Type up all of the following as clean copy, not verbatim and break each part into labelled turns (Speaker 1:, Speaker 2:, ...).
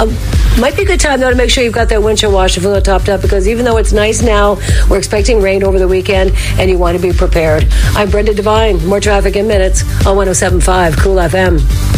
Speaker 1: Might be a good time, though, to make sure you've got that windshield washer full of topped up, because even though it's nice now, we're expecting rain over the weekend, and you want to be prepared. I'm Brenda Devine. More traffic in minutes on 107.5 Cool FM.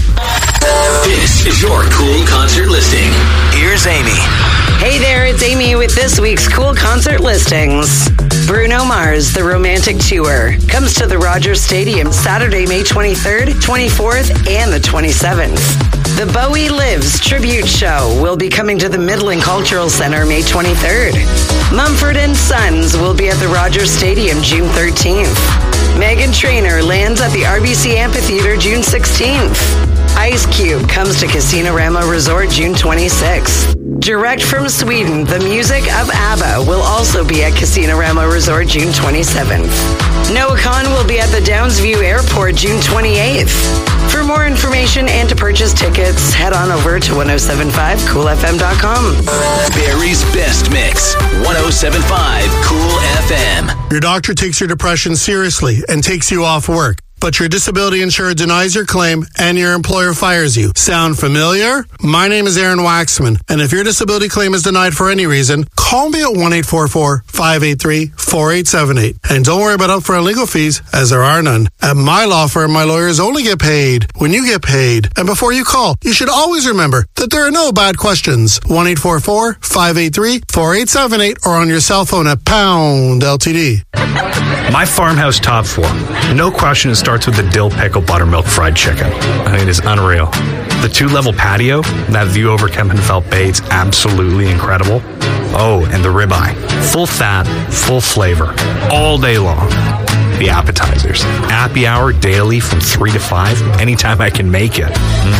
Speaker 2: This is your Cool Concert Listing. Here's Amy.
Speaker 3: Hey there, it's Amy with this week's Cool Concert Listings. Bruno Mars, The Romantic Tour, comes to the Rogers Stadium Saturday, May 23rd, 24th, and the 27th. The Bowie Lives Tribute Show will be coming to the Midland Cultural Center May 23rd. Mumford & Sons will be at the Rogers Stadium June 13th. Meghan Trainor lands at the RBC Amphitheater June 16th. Ice Cube comes to Casino-Rama Resort June 26th. Direct from Sweden, the music of ABBA will also be at Casino-Rama Resort June 27th. Noah Khan will be at the Downsview Airport June 28th. For more information and to purchase tickets, head on over to 1075coolfm.com.
Speaker 2: Barry's Best Mix, 1075 Cool FM.
Speaker 4: Your doctor takes your depression seriously and takes you off work, but your disability insurer denies your claim and your employer fires you. Sound familiar? My name is Aaron Waxman, and if your disability claim is denied for any reason, call me at 1-844-583-4878. And don't worry about upfront legal fees, as there are none. At my law firm, my lawyers only get paid when you get paid. And before you call, you should always remember that there are no bad questions. 1-844-583-4878 or on your cell phone at pound LTD.
Speaker 5: My Farmhouse Top 4. No question it starts with the dill pickle buttermilk fried chicken. I mean, it is unreal. The 2-level patio, that view over Kempenfelt Bay, it's absolutely incredible. Oh, and the ribeye. Full fat, full flavor, all day long. The appetizers. Happy hour daily from 3 to 5, anytime I can make it.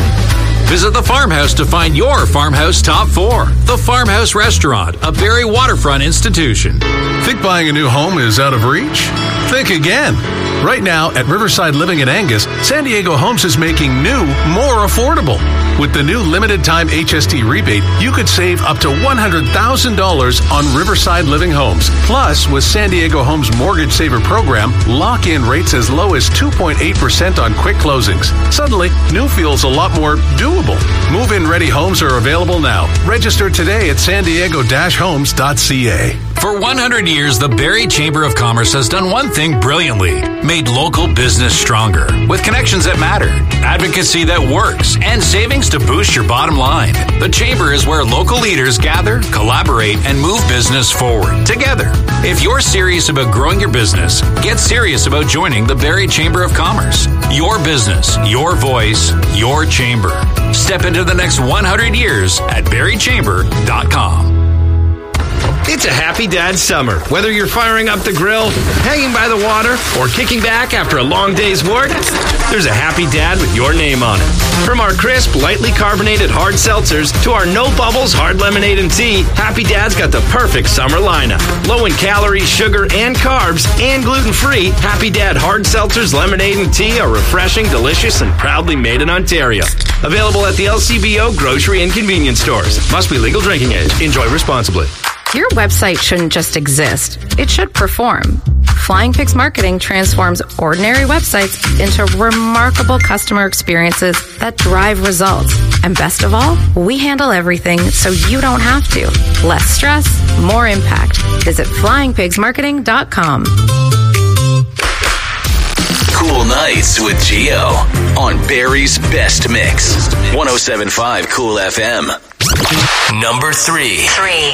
Speaker 6: Visit the Farmhouse to find your Farmhouse Top 4. The Farmhouse Restaurant, a Barrie waterfront institution.
Speaker 7: Think buying a new home is out of reach? Think again. Right now, at Riverside Living in Angus, San Diego Homes is making new more affordable. With the new limited-time HST rebate, you could save up to $100,000 on Riverside Living Homes. Plus, with San Diego Homes Mortgage Saver Program, lock-in rates as low as 2.8% on quick closings. Suddenly, new feels a lot more doable. Move-in ready homes are available now. Register today at sandiego-homes.ca.
Speaker 6: For 100 years, the Barrie Chamber of Commerce has done one thing brilliantly: made local business stronger. With connections that matter, advocacy that works, and savings to boost your bottom line. The Chamber is where local leaders gather, collaborate, and move business forward together. If you're serious about growing your business, get serious about joining the Barrie Chamber of Commerce. Your business, your voice, your chamber. Step into the next 100 years at barriechamber.com.
Speaker 8: It's a happy dad summer. Whether you're firing up the grill, hanging by the water, or kicking back after a long day's work, there's a happy dad with your name on it. From our crisp, lightly carbonated hard seltzers to our no bubbles hard lemonade and tea, Happy Dad's got the perfect summer lineup. Low in calories, sugar, and carbs, and gluten-free, Happy Dad hard seltzers, lemonade, and tea are refreshing, delicious, and proudly made in Ontario. Available at the LCBO grocery and convenience stores. Must be legal drinking age. Enjoy responsibly.
Speaker 9: Your website shouldn't just exist. It should perform. Flying Pigs Marketing transforms ordinary websites into remarkable customer experiences that drive results. And best of all, we handle everything so you don't have to. Less stress, more impact. Visit flyingpigsmarketing.com.
Speaker 2: Cool Nights with Gio on Barrie's Best Mix. 1075 Cool FM. Number 3.